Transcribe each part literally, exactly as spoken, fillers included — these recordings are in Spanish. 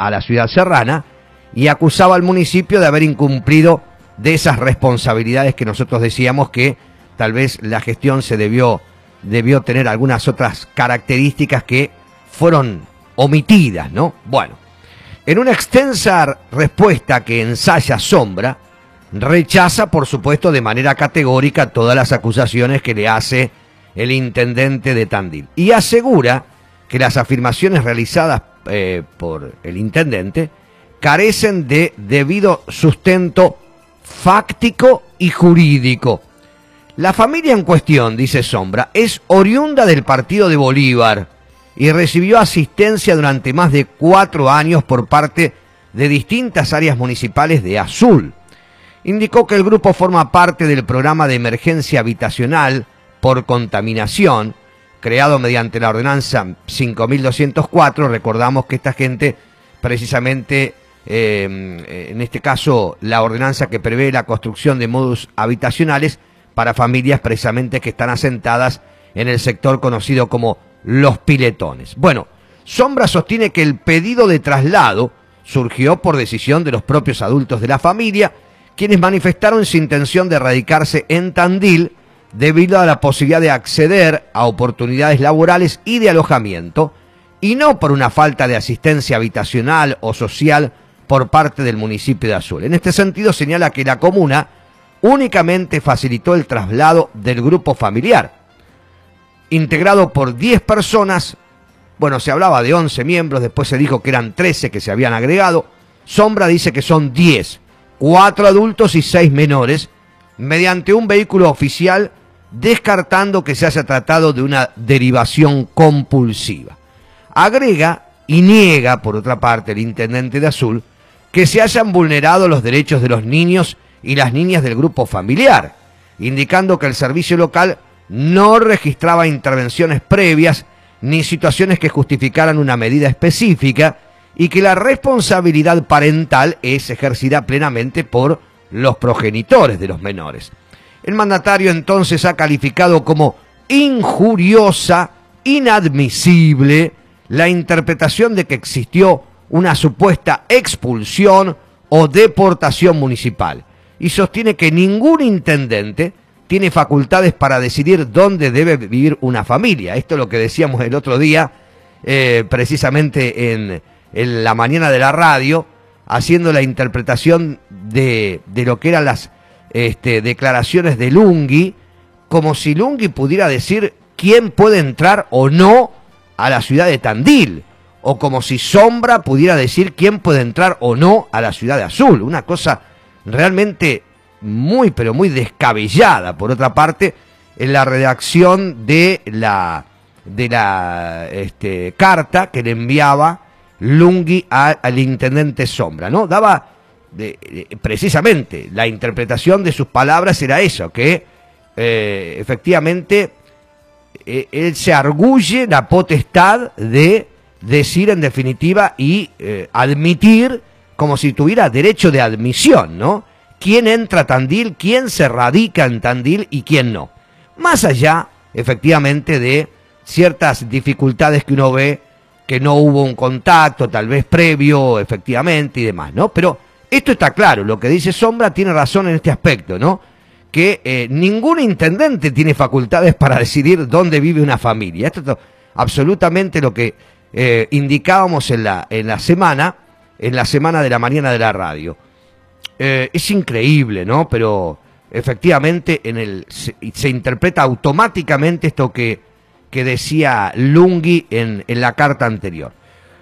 a la ciudad serrana y acusaba al municipio de haber incumplido de esas responsabilidades que nosotros decíamos que tal vez la gestión se debió, debió tener algunas otras características que fueron omitidas, ¿no? Bueno, en una extensa respuesta que ensaya Sombra, rechaza, por supuesto, de manera categórica todas las acusaciones que le hace el intendente de Tandil y asegura que las afirmaciones realizadas eh, por el intendente carecen de debido sustento fáctico y jurídico. La familia en cuestión, dice Sombra, es oriunda del partido de Bolívar y recibió asistencia durante más de cuatro años por parte de distintas áreas municipales de Azul. Indicó que el grupo forma parte del programa de emergencia habitacional por contaminación, creado mediante la ordenanza cinco mil doscientos cuatro. Recordamos que esta gente, precisamente, eh, en este caso, la ordenanza que prevé la construcción de módulos habitacionales para familias precisamente que están asentadas en el sector conocido como Los Piletones. Bueno, Sombra sostiene que el pedido de traslado surgió por decisión de los propios adultos de la familia, quienes manifestaron su intención de radicarse en Tandil debido a la posibilidad de acceder a oportunidades laborales y de alojamiento, y no por una falta de asistencia habitacional o social por parte del municipio de Azul. En este sentido, señala que la comuna únicamente facilitó el traslado del grupo familiar, integrado por diez personas. Bueno, se hablaba de once miembros, después se dijo que eran trece que se habían agregado. Sombra dice que son diez, cuatro adultos y seis menores, mediante un vehículo oficial, descartando que se haya tratado de una derivación compulsiva. Agrega y niega, por otra parte, el intendente de Azul, que se hayan vulnerado los derechos de los niños y las niñas del grupo familiar, indicando que el servicio local no registraba intervenciones previas ni situaciones que justificaran una medida específica y que la responsabilidad parental es ejercida plenamente por los progenitores de los menores. El mandatario entonces ha calificado como injuriosa, inadmisible, la interpretación de que existió una supuesta expulsión o deportación municipal y sostiene que ningún intendente tiene facultades para decidir dónde debe vivir una familia. Esto es lo que decíamos el otro día, eh, precisamente en, en la mañana de la radio, haciendo la interpretación de, de lo que eran las este, declaraciones de Lunghi, como si Lunghi pudiera decir quién puede entrar o no a la ciudad de Tandil, o como si Sombra pudiera decir quién puede entrar o no a la ciudad de Azul. Una cosa realmente muy, pero muy descabellada, por otra parte, en la redacción de la, de la este, carta que le enviaba Lunghi a, al intendente Sombra, ¿no? Daba, de, de, precisamente, la interpretación de sus palabras era eso, que eh, efectivamente eh, él se arguye la potestad de decir en definitiva y eh, admitir como si tuviera derecho de admisión, ¿no? Quién entra a Tandil, quién se radica en Tandil y quién no. Más allá, efectivamente, de ciertas dificultades que uno ve, que no hubo un contacto, tal vez previo, efectivamente, y demás, ¿no? Pero esto está claro, lo que dice Sombra tiene razón en este aspecto, ¿no? Que eh, ningún intendente tiene facultades para decidir dónde vive una familia. Esto es absolutamente lo que eh, indicábamos en la, en la semana, en la semana de la mañana de la radio. Eh, es increíble, ¿no? Pero efectivamente en el, se, se interpreta automáticamente esto que, que decía Lunghi en, en la carta anterior.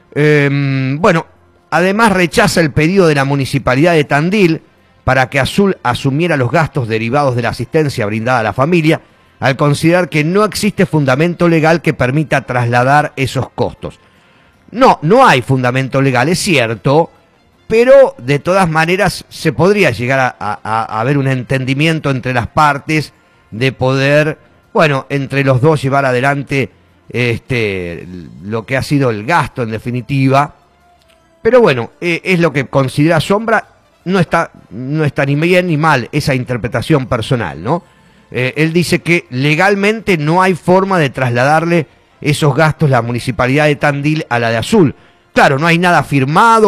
Eh, bueno, además rechaza el pedido de la Municipalidad de Tandil para que Azul asumiera los gastos derivados de la asistencia brindada a la familia, al considerar que no existe fundamento legal que permita trasladar esos costos. No, no hay fundamento legal, es cierto, pero de todas maneras se podría llegar a, a, a haber un entendimiento entre las partes de poder, bueno, entre los dos llevar adelante este, lo que ha sido el gasto en definitiva. Pero bueno, eh, es lo que considera Sombra, no está, no está ni bien ni mal esa interpretación personal, ¿no? Eh, él dice que legalmente no hay forma de trasladarle esos gastos la Municipalidad de Tandil a la de Azul. Claro, no hay nada firmado.